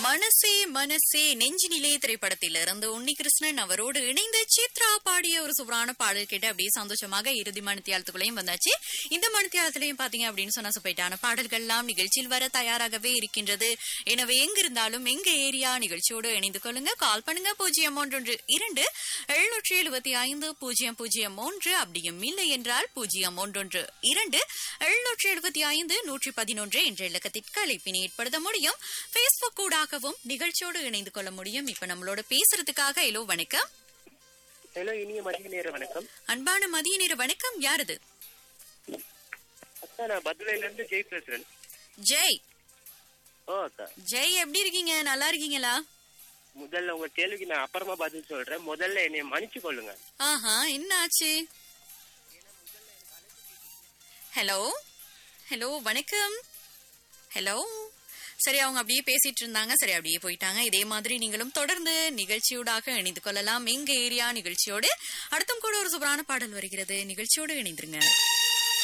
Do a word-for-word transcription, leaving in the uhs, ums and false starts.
மனசே மனசே நெஞ்சினிலே திரைப்படத்திலிருந்து உன்னி கிருஷ்ணன் அவரோடு இணைந்த சித்ரா பாடிய ஒரு சூப்பரான பாடல் கேட்டு அப்படியே சந்தோஷமாக இறுதி மணித்தியாலத்துக்குள்ளேயும் வந்தாச்சு. இந்த மணித்தியாலத்திலையும் பாத்தீங்க அப்படின்னு சொன்னா சூப்பரான பாடல்கள் எல்லாம் நிகழ்ச்சியில் வர தயாராகவே இருக்கின்றது. எனவே எங்க இருந்தாலும் எங்க ஏரியா நிகழ்ச்சியோடு இணைந்து கொள்ளுங்க. கால் பண்ணுங்க பூஜ்ஜியம் ஒன்று இரண்டு எழுநூற்றி எழுபத்தி ஐந்து பூஜ்ஜியம் பூஜ்ஜியம் மூன்று. அப்படியும் இல்லை என்றால் பூஜ்ஜியம் ஒன்றொன்று இரண்டு எழுநூற்றி எழுபத்தி ஐந்து நூற்றி பதினொன்று என்ற இலக்கத்திற்கு அழைப்பினை ஏற்படுத்த முடியும். பேஸ்புக் கூடாகவும் நிகழ்ச்சியோடு இணைந்து கொள்ள முடியும். இப்ப நம்மளோட பேசுறதுக்காக ஹலோ வணக்கம். ஹலோ, இனிய மதிய நேர வணக்கம். அன்பான மதிய நேர வணக்கம். யாரது? அக்கா, நான் பதுளையில இருந்து ஜெய் பேசுறேன். ஜெய். ஓ அக்கா. ஜெய், எப்படி இருக்கீங்க? நல்லா இருக்கீங்களா? முதல்ல உங்க கேள்விக்கு நான் அப்புறமா பதில் சொல்றேன். முதல்ல என்னைய மன்னிச்சு கொள்ளுங்க. ஆஹா, என்ன ஆச்சு? ஹலோ ஹலோ வணக்கம். ஹலோ. சரி, அவங்க அப்படியே பேசிட்டு இருந்தாங்க. சரி, அப்படியே போயிட்டாங்க. இதே மாதிரி நீங்களும் தொடர்ந்து நிகழ்ச்சியோடாக இணைந்து கொள்ளலாம். எங்க ஏரியா நிகழ்ச்சியோடு அடுத்தும் கூட ஒரு சூப்பரான பாடல் வருகிறது. நிகழ்ச்சியோடு இணைந்துருங்க.